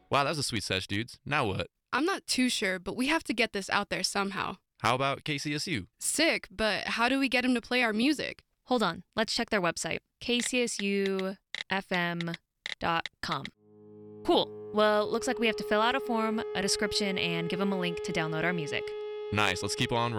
Wow, that was a sweet sesh, dudes. Now what? I'm not too sure, but we have to get this out there somehow. How about KCSU? Sick, but how do we get him to play our music? Hold on, let's check their website, kcsufm.com. Cool. Well, looks like we have to fill out a form, a description, and give them a link to download our music. Nice, let's keep on